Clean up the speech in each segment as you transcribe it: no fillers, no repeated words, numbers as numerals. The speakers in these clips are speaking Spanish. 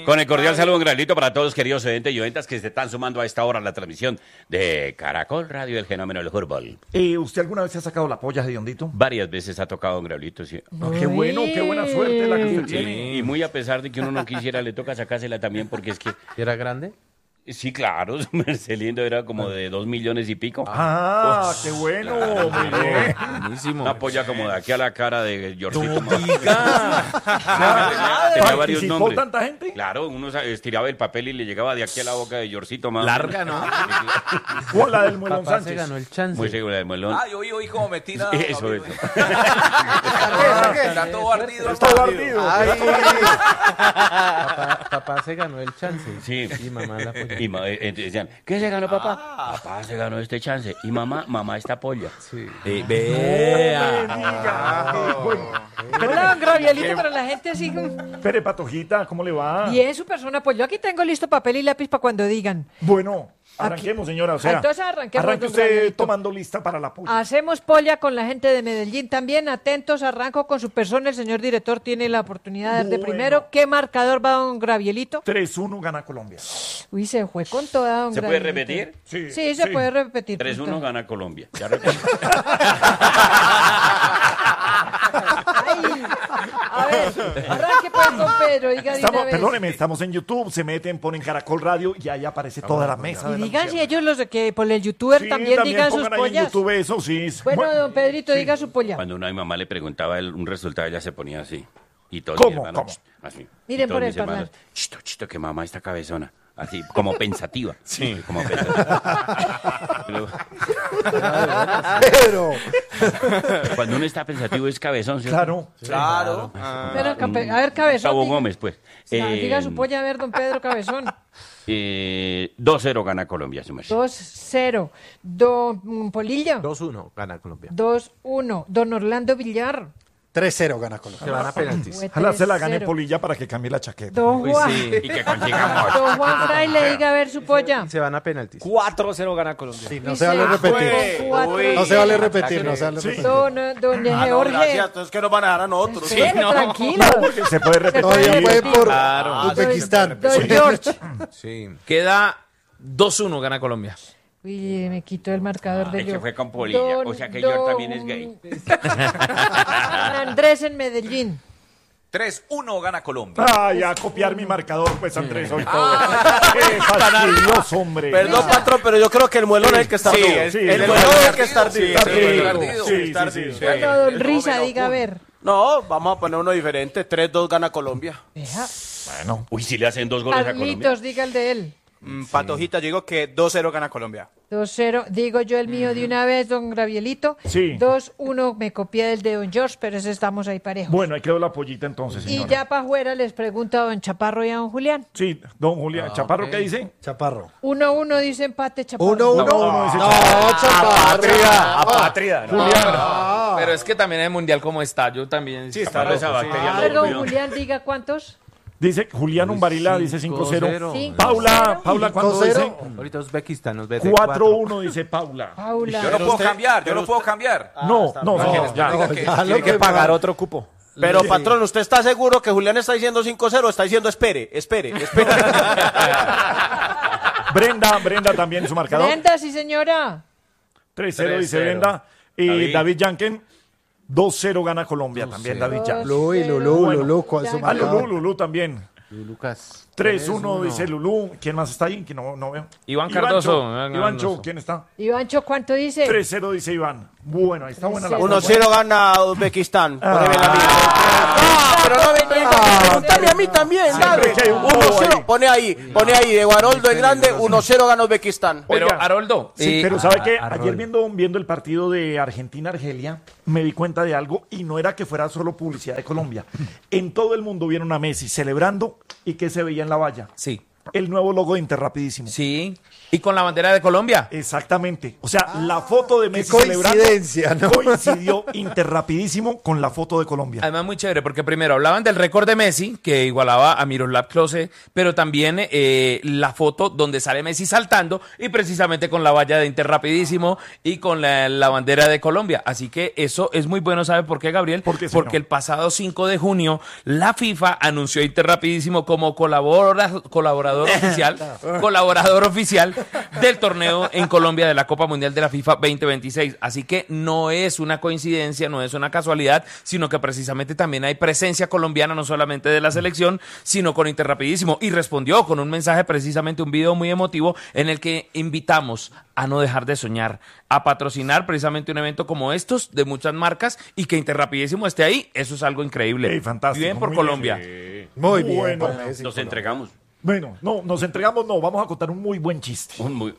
Con el cordial saludo, un granito para todos, queridos oyentes y oyentas que se están sumando a esta hora a la transmisión de Caracol Radio, el fenómeno del fútbol. ¿Usted alguna vez se ha sacado la polla, Hediondito? Varias veces ha tocado un Graulito, sí. Qué bueno, qué buena suerte la que usted tiene. Y muy a pesar de que uno no quisiera, le toca sacársela también porque es que... ¿Era grande? Sí, claro, su merced lindo era como de 2 millones y pico. Qué bueno, muy bien. Buenísimo. Una polla como de aquí a la cara de Georgito. No diga. Tenía varios ¿Participó nombres. tanta gente? Claro, uno estiraba el papel y le llegaba de aquí a la boca de Georgito más. Larga, ¿no? O la del Muelón Papá se Sánchez. ganó el chance. Muy segura del melón. Yo oí como me tira. Eso. Está todo ardido. Está ardido. Papá se ganó el chance. Sí. Y mamá la polla. Y entonces decían, ¿qué se ganó papá? Papá se ganó este chance. Y mamá esta polla. Sí. Hola, don Gravielito, para la gente así. Pere Patojita, ¿cómo le va? Bien, su persona, pues yo aquí tengo listo papel y lápiz para cuando digan. Bueno, arranquemos, señora. O sea, Entonces arranquemos, arranque don usted Gravielito. tomando lista para la polla. Hacemos polla con la gente de Medellín también. Atentos, arranco con su persona. El señor director tiene la oportunidad de dar de Bueno. primero. ¿Qué marcador va don Gravielito? 3-1 gana Colombia. Uy, se fue con toda don ¿Se puede Gravielito. repetir? Sí, se puede repetir. 3-1 gana Colombia. Ya repito. Ay, a ver, arranque pues con Pedro, diga de una vez. Perdóneme, estamos en YouTube, se meten, ponen Caracol Radio y ahí aparece toda la mesa. Y de la digan si misión. ellos los de que por el youtuber Sí, también digan sus pongan ahí en pollas. YouTube eso, sí. Bueno, don Pedrito, diga su polla. Cuando una mamá le preguntaba un resultado, ella se ponía así. Y todos ¿Cómo? mis hermanos, ¿Cómo? así. Miren Y todos por el mis hermanos, parlante. chito, que mamá está cabezona. Así, como pensativa. Sí, como pensativa. Pero, Cuando uno está pensativo es cabezón, ¿cierto? claro. Pero, a ver, Cabezón. Gustavo diga- Gómez, pues. Diga su polla, a ver, don Pedro Cabezón. 2-0 gana Colombia, su merced. 2-0. Don Polilla. 2-1 gana Colombia. 2-1. Don Orlando Villar. 3-0 gana Colombia. Se van a penaltis. Fue Ojalá se la gane 3-0. Polilla para que cambie la chaqueta. Don Juan. Y que consigamos. Don Juan Fraile, diga a ver su polla. Se van a penaltis. 4-0 gana Colombia. Sí, no se vale repetir. No se vale repetir, no se vale repetir. Don Jorge. Entonces que nos van a dar a nosotros. Espere, tranquilo. Porque se puede repetir. Todavía puede por Claro. Uzbekistán. Don George. Sí. Queda 2-1 gana Colombia. Uy, me quitó el marcador de Es que yo. fue con Polilla, o sea que George también es gay. Don Andrés en Medellín. 3-1 gana Colombia. Ay, a copiar mi marcador, pues Andrés, hoy todo. Qué fastidioso, hombre. Perdón, patrón, pero yo creo que el muelón es el que está ardido. sí, El sí, muelón sí, es el que está ardido. Está ardido. ardido. Sí, Está sí, sí. ardido. Bueno, don Risa, diga a ver. No, vamos a poner uno diferente. 3-2 gana Colombia. Vea. Bueno, Uy, si le hacen 2 goles a Colombia. Carlitos, diga el de él. Patojita, yo digo que 2-0 gana Colombia. 2-0. Digo yo el mío de una vez, don Gravielito. Sí. 2-1. Me copié del de don George, pero ese estamos ahí parejos. bueno, ahí quedó la pollita entonces, Y señora. ya para afuera les pregunto a don Chaparro y a don Julián. Sí, don Julián. ¿Chaparro qué dice? Chaparro. 1-1 dice empate, Chaparro. 1-1. No, dice Chaparro. Patria. Pero es que también el mundial como está, yo también. Sí, Chaparro, esa bacteria A ver, lo don copió. Julián, diga cuántos. Dice Julián Umbarila, dice 5-0. 5-0. Paula, ¿cuánto dice? 5-0. Ahorita Uzbekistán nos ve de 4-1, dice Paula. Paula. Yo no puedo cambiar, yo no puedo cambiar. No, ya. Diga que- Tiene que pagar otro cupo. Pero, patrón, ¿usted está seguro que Julián está diciendo 5-0 o está diciendo espere? Brenda también su marcador. Brenda, sí, señora. 3-0 dice Brenda. Y David Yanken, 2-0 gana Colombia también, David Yanken. Lulú, ¿cuál es su Ah, marcador? Lulú también. Lucas. 3-1 dice Lulú. ¿Quién más está ahí? Que no veo. Iván Cardoso. Ivancho, ¿quién está? Ivancho, ¿cuánto dice? 3-0 dice Iván. Bueno, ahí está buena la 1-0 gana Uzbekistán. Pone bien la mía. Pero no venía a preguntarme a mí también, dale. que hay un bobo 1-0, ahí. pone ahí, de Guaroldo el Grande, 1-0 gana Uzbekistán. Pero, Oiga, Haroldo. Sí, pero ¿sabe qué? Ayer viendo el partido de Argentina-Argelia, me di cuenta de algo y no era que fuera solo publicidad de Colombia. En todo el mundo vieron a Messi celebrando y que se veía en la valla. Sí. el nuevo logo de Interrapidísimo. Sí. Y con la bandera de Colombia. Exactamente. O sea, la foto de Messi coincidencia, celebrando ¿no? coincidió Interrapidísimo con la foto de Colombia. Además, muy chévere, porque primero hablaban del récord de Messi, que igualaba a Miroslav Klose, pero también la foto donde sale Messi saltando y precisamente con la valla de Interrapidísimo y con la bandera de Colombia. Así que eso es muy bueno, ¿sabe por qué, Gabriel? ¿Por qué, Porque el pasado 5 de junio la FIFA anunció a Interrapidísimo como colaborador oficial del torneo en Colombia de la Copa Mundial de la FIFA 2026. Así que no es una coincidencia, no es una casualidad, sino que precisamente también hay presencia colombiana, no solamente de la selección, sino con Interrapidísimo. Y respondió con un mensaje, precisamente un video muy emotivo, en el que invitamos a no dejar de soñar, a patrocinar precisamente un evento como estos de muchas marcas y que Interrapidísimo esté ahí. Eso es algo increíble. Ey, fantástico. Bien por Muy Colombia. Muy bien. Bueno, para Messi, Nos Colombia. entregamos. Bueno, no, nos entregamos, no, vamos a contar un muy buen chiste. Un muy...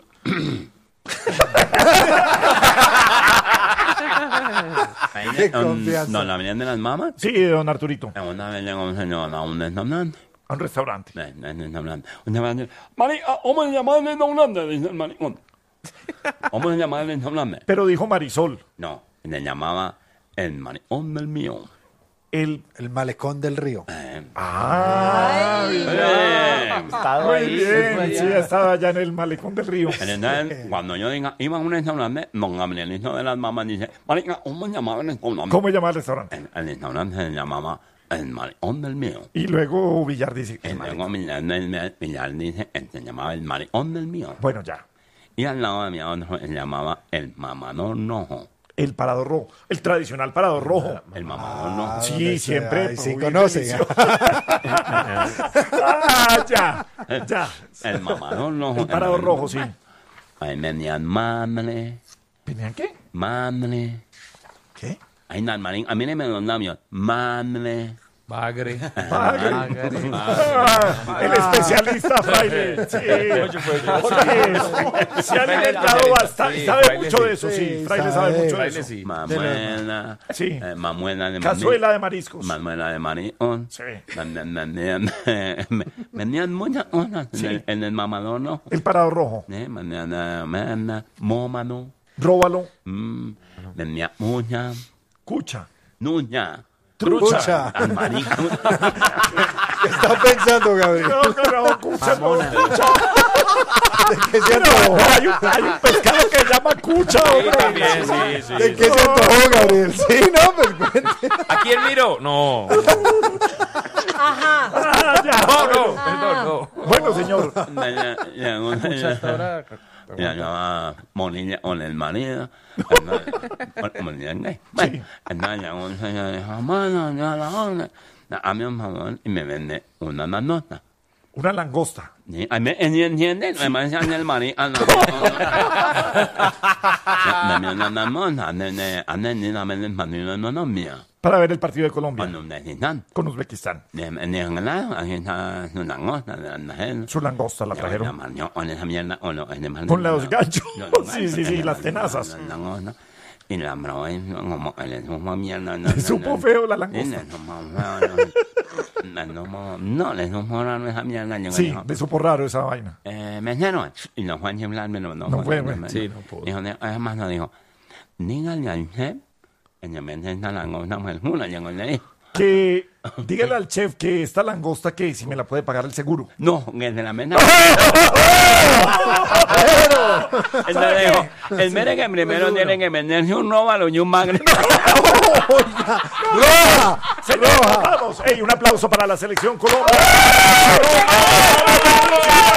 Qué confianza. No, la venían de las mamas. Sí, don Arturito, Una vez llegó un señor a un restaurante. a un restaurante. ¿Cómo se llama el restaurante? Dice el maricón. ¿Cómo se llama el restaurante? Pero dijo Marisol, No, le llamaba el maricón del mío. el... El malecón del río. Muy bien, sí, estaba allá en el malecón del río. Entonces, cuando yo iba a un restaurante, don Gabrielito de las mamás dice, marica, ¿cómo se llamaba el restaurante? ¿Cómo llama el restaurante? El restaurante se llamaba el maricón del mío. Y luego Villar dice, Y luego Villar dice, se llamaba el maricón del mío. bueno, ya, Y al lado de mi otro se llamaba el mamador rojo. el parador rojo, el tradicional parador rojo. El mamador rojo. Sí, donde siempre. sea, y sí uy, conoce. delicioso. Ya. El mamador rojo. El parador rojo, sí. Ahí venían madre, ¿Venían qué? madre. ¿Qué? Ahí nada, marín, a mí no me los labios. Madre. Bagre. El especialista Fraile. Sí. Se ha alimentado bastante. Sí, Sabe Fraile mucho sí. de eso, sí. Sí, Fraile sabe sabe. mucho de Fraile eso. sí. Mamuela. Sí. Mamuela de Cazuela de mariscos. Manuela de Marión. Sí. Venían muchas cosas en el mamador, ¿no? El parador rojo. Mañana, mómano. Róbalo. Venía mucha. Cucha. Nuña. Trucha. Al marico. ¿Qué está pensando, Gabriel? No, cucha no. ¿De qué se No, antojó? hay un pescado que se llama cucha, hombre. ¿De qué se antojó, Gabriel? Sí, no, pues cuente. ¿A quién miro? No. Ajá. Ya. No, perdón, no. Bueno, señor. Ya llamaba Monilla con el marido. Monilla gay. Bueno, entonces llegó un señor y dijo, mano, ya la onda. Dame un favor y me vende una nanota. Una langosta. ¿Me entienden? Me decían el marido. Dame una nanota. Ande ni dame el marido no mía. Para ver el partido de Colombia Cuando necesitan. con Uzbekistán. Aquí está su langosta. Su langosta la trajeron. Con esa mierda. Con los ganchos. Sí, las tenazas. Y la probé como le supo mierda. Le supo feo la langosta. No, le supo raro esa mierda. Sí, le supo raro esa vaina. Mesero. Y no fue a chiflarme. No fue, güey. Sí, no pudo. Dijo, además no dijo, dígale al chef, ella me esta langosta fue una, llegó y le dijo. Que dígale al chef que esta langosta que si me la puede pagar el seguro. No, que se la meta. Entonces dijo, el mere que primero tiene que venderse un róbalo y un magre. ¡Roja! ¡Señor, vamos! ¡Ey, un aplauso para la selección Colombia!